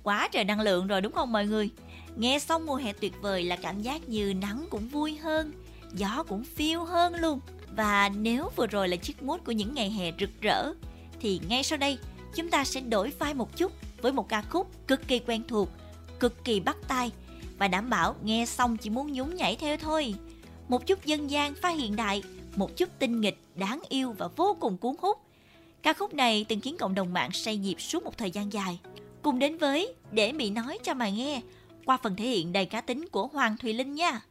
Quá trời năng lượng rồi đúng không mọi người? Nghe xong mùa hè tuyệt vời là cảm giác như nắng cũng vui hơn, gió cũng phiêu hơn luôn. Và nếu vừa rồi là chiếc mood của những ngày hè rực rỡ, thì ngay sau đây chúng ta sẽ đổi vai một chút với một ca khúc cực kỳ quen thuộc, cực kỳ bắt tai và đảm bảo nghe xong chỉ muốn nhún nhảy theo thôi. Một chút dân gian pha hiện đại, một chút tinh nghịch, đáng yêu và vô cùng cuốn hút. Ca khúc này từng khiến cộng đồng mạng say nhịp suốt một thời gian dài. Cùng đến với Để Mỹ nói cho mà nghe qua phần thể hiện đầy cá tính của Hoàng Thùy Linh nha.